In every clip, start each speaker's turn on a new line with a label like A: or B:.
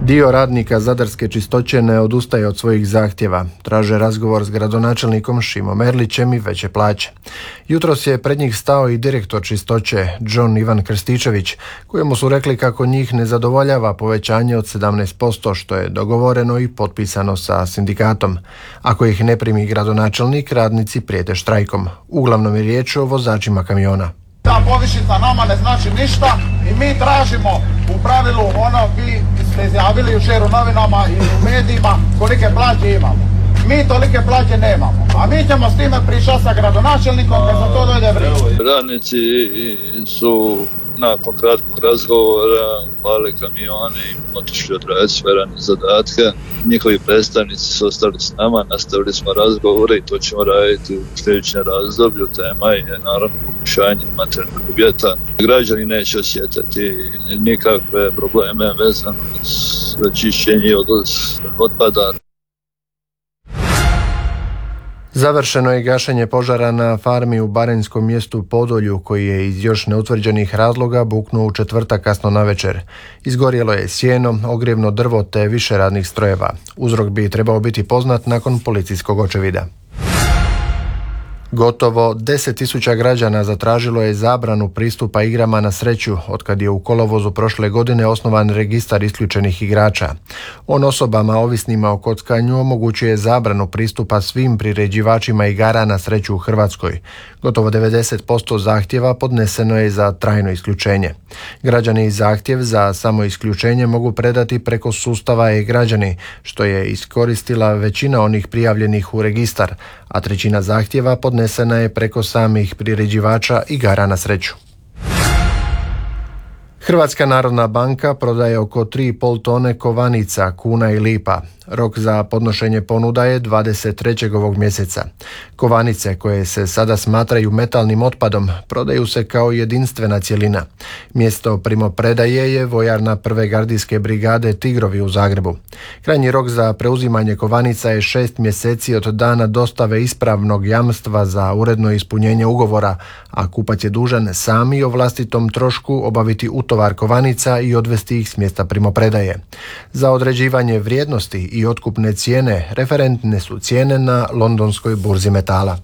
A: Dio radnika Zadarske čistoće ne odustaje od svojih zahtjeva. Traže razgovor s gradonačelnikom Šimom Erlićem i veće plaće. Jutros je pred njih stao i direktor čistoće John Ivan Krstičević, kojemu su rekli kako njih ne zadovoljava povećanje od 17%, što je dogovoreno i potpisano sa sindikatom. Ako ih ne primi gradonačelnik, radnici prijete štrajkom. Uglavnom je riječ o vozačima kamiona.
B: Ta povišica nama ne znači ništa i mi tražimo u pravilu vi ste izjavili jučer u novinama i u medijima kolike plaće imamo. Mi tolike plaće nemamo, a mi ćemo s time pričati sa gradonačelnikom kad za to dojde vrijeme.
C: Radnici su nakon kratkog razgovora upali kamione i otišli odraditi sve radne zadatke. Njihovi predstavnici su ostali s nama, nastavili smo razgovore i to ćemo raditi u sljedećem razdoblju. Tema je naravno poboljšanje materijalnih uvjeta. Građani neće osjetiti nikakve probleme vezano za čišćenje i odvoz otpada.
A: Završeno je gašenje požara na farmi u baranjskom mjestu Podolju, koji je iz još neutvrđenih razloga buknuo u četvrtak kasno navečer. Izgorjelo je sjeno, ogrjevno drvo te više radnih strojeva. Uzrok bi trebao biti poznat nakon policijskog očevida. Gotovo 10.000 građana zatražilo je zabranu pristupa igrama na sreću otkad je u kolovozu prošle godine osnovan registar isključenih igrača. On osobama ovisnima o kockanju omogućuje zabranu pristupa svim priređivačima igara na sreću u Hrvatskoj. Gotovo 90% zahtjeva podneseno je za trajno isključenje. Građani zahtjev za samo isključenje mogu predati preko sustava e-građani, što je iskoristila većina onih prijavljenih u registar, a trećina zahtjeva podnesena je preko samih priređivača igara na sreću. Hrvatska narodna banka prodaje oko 3,5 tone kovanica, kuna i lipa. Rok za podnošenje ponuda je 23. ovog mjeseca. Kovanice, koje se sada smatraju metalnim otpadom, prodaju se kao jedinstvena cjelina. Mjesto primopredaje je vojarna 1. gardijske brigade Tigrovi u Zagrebu. Krajnji rok za preuzimanje kovanica je 6 mjeseci od dana dostave ispravnog jamstva za uredno ispunjenje ugovora, a kupac je dužan sami o vlastitom trošku obaviti utovar kovanica i odvesti ih s mjesta primopredaje. Za određivanje vrijednosti i otkupne cijene referentne su cijene na londonskoj burzi metala.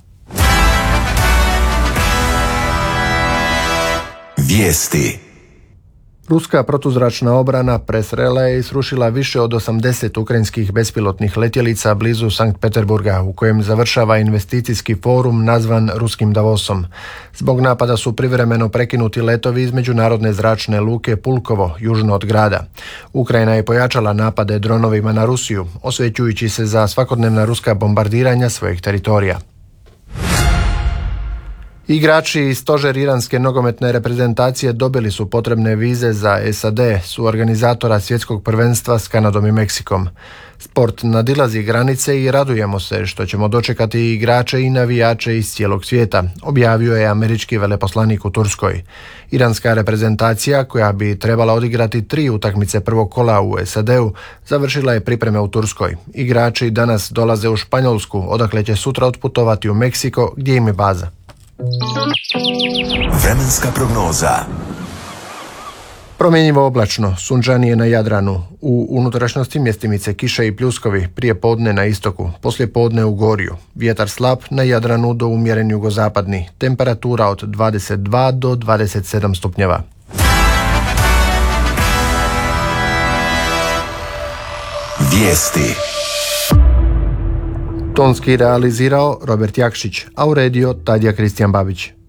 D: Vijesti.
A: Ruska protuzračna obrana presrela je i srušila više od 80 ukrajinskih bespilotnih letjelica blizu Sankt Peterburga, u kojem završava investicijski forum nazvan Ruskim Davosom. Zbog napada su privremeno prekinuti letovi iz međunarodne zračne luke Pulkovo, južno od grada. Ukrajina je pojačala napade dronovima na Rusiju, osvećujući se za svakodnevna ruska bombardiranja svojih teritorija. Igrači i stožer iranske nogometne reprezentacije dobili su potrebne vize za SAD, su organizatora svjetskog prvenstva s Kanadom i Meksikom. Sport nadilazi granice i radujemo se što ćemo dočekati igrače i navijače iz cijelog svijeta, objavio je američki veleposlanik u Turskoj. Iranska reprezentacija, koja bi trebala odigrati 3 utakmice prvog kola u SAD-u, završila je pripreme u Turskoj. Igrači danas dolaze u Španjolsku, odakle će sutra otputovati u Meksiko, gdje im je baza.
D: Vremenska prognoza.
A: Promjenjivo oblačno, sunčanije na Jadranu, u unutrašnjosti mjestimice kiše i pljuskovi, prije podne na istoku, poslije podne u Gorju. Vjetar slab na Jadranu do umjeren jugozapadni, temperatura od 22 do 27 stupnjeva.
D: Vijesti.
A: Tonski realizirao Robert Jakšić, a uredio Tadija Kristijan Babić.